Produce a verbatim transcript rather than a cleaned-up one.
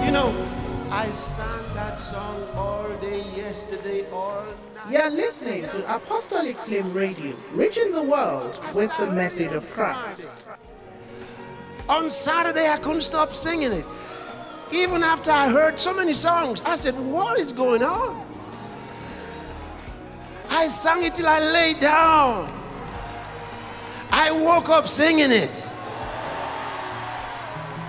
You know, I sang that song all day yesterday, all night. You're listening to Apostolic Flame Radio, reaching the world with the message of Christ. On Saturday, I couldn't stop singing it. Even after I heard so many songs, I said, what is going on? I sang it till I lay down. I woke up singing it.